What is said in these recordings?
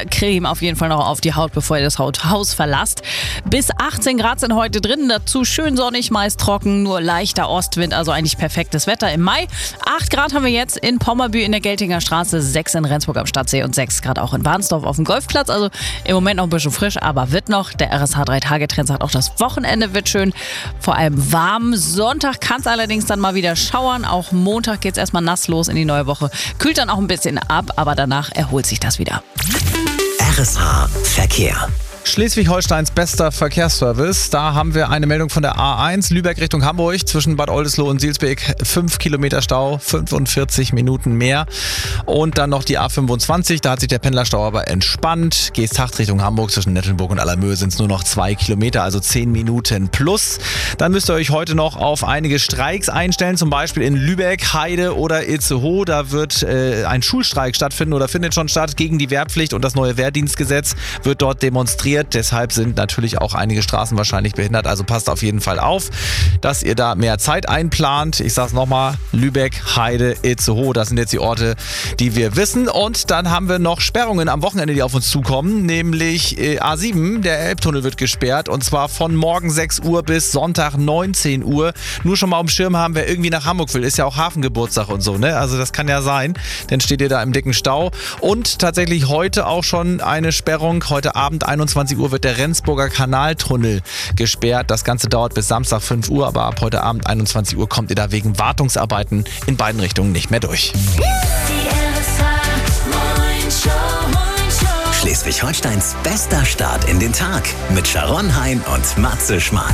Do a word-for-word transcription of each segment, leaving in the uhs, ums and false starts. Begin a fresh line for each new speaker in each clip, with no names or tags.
Sonnencreme auf jeden Fall noch auf die Haut, bevor ihr das Haus verlasst. Bis achtzehn Grad sind heute drin, dazu schön sonnig, meist trocken, nur leichter Ostwind, also eigentlich perfektes Wetter im Mai. acht Grad haben wir jetzt in Pommerbü in der Geltinger Straße, sechs in Rendsburg am Stadtsee und sechs Grad auch in Warnsdorf auf dem Golfplatz. Also im Moment noch ein bisschen frisch, aber wird noch. Der R S H drei Tage Trend sagt auch, das Wochenende wird schön, vor allem warm. Sonntag kann es allerdings dann mal wieder schauern. Auch Montag geht es erstmal nass los in die neue Woche. Kühlt dann auch ein bisschen ab, aber danach erholt sich das wieder.
R S H Verkehr.
Schleswig-Holsteins bester Verkehrsservice. Da haben wir eine Meldung von der A eins, Lübeck Richtung Hamburg, zwischen Bad Oldesloe und Silsbeek. fünf Kilometer Stau, fünfundvierzig Minuten mehr. Und dann noch die A fünfundzwanzig, da hat sich der Pendlerstau aber entspannt. Geesthacht Richtung Hamburg, zwischen Nettelnburg und Allermöhe sind es nur noch zwei Kilometer, also zehn Minuten plus. Dann müsst ihr euch heute noch auf einige Streiks einstellen, zum Beispiel in Lübeck, Heide oder Itzehoe. Da wird äh, ein Schulstreik stattfinden oder findet schon statt gegen die Wehrpflicht und das neue Wehrdienstgesetz wird dort demonstriert. Deshalb sind natürlich auch einige Straßen wahrscheinlich behindert. Also passt auf jeden Fall auf, dass ihr da mehr Zeit einplant. Ich sag's nochmal, Lübeck, Heide, Itzehoe, das sind jetzt die Orte, die wir wissen. Und dann haben wir noch Sperrungen am Wochenende, die auf uns zukommen. Nämlich äh, A sieben, der Elbtunnel wird gesperrt. Und zwar von morgen sechs Uhr bis Sonntag neunzehn Uhr. Nur schon mal auf dem Schirm haben, wer irgendwie nach Hamburg will. Ist ja auch Hafengeburtstag und so, ne? Also das kann ja sein. Dann steht ihr da im dicken Stau. Und tatsächlich heute auch schon eine Sperrung. Heute Abend einundzwanzig Uhr wird der Rendsburger Kanaltunnel gesperrt. Das Ganze dauert bis Samstag fünf Uhr, aber ab heute Abend einundzwanzig Uhr kommt ihr da wegen Wartungsarbeiten in beiden Richtungen nicht mehr durch.
Schleswig-Holsteins bester Start in den Tag mit Sharon Hein und Matze Schmark.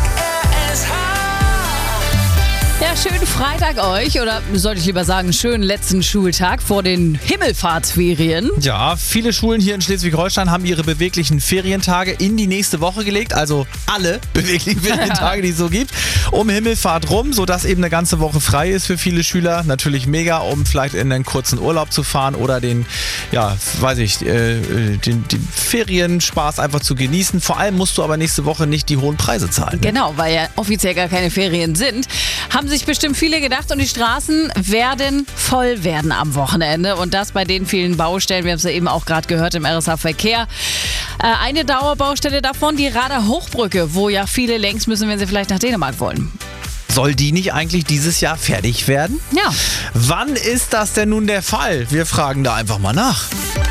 Ja, schönen Freitag euch, oder sollte ich lieber sagen, schönen letzten Schultag vor den Himmelfahrtsferien.
Ja, viele Schulen hier in Schleswig-Holstein haben ihre beweglichen Ferientage in die nächste Woche gelegt, also alle beweglichen Ferientage, die es so gibt, um Himmelfahrt rum, sodass eben eine ganze Woche frei ist für viele Schüler. Natürlich mega, um vielleicht in einen kurzen Urlaub zu fahren oder den, ja, weiß ich, äh, den, den Ferienspaß einfach zu genießen. Vor allem musst du aber nächste Woche nicht die hohen Preise zahlen. Ne?
Genau, weil ja offiziell gar keine Ferien sind. Haben sich bestimmt viele gedacht und die Straßen werden voll werden am Wochenende und das bei den vielen Baustellen. Wir haben es ja eben auch gerade gehört im R S H Verkehr. Äh, eine Dauerbaustelle davon, die Rader Hochbrücke, wo ja viele längs müssen, wenn sie vielleicht nach Dänemark wollen.
Soll die nicht eigentlich dieses Jahr fertig werden?
Ja.
Wann ist das denn nun der Fall? Wir fragen da einfach mal nach.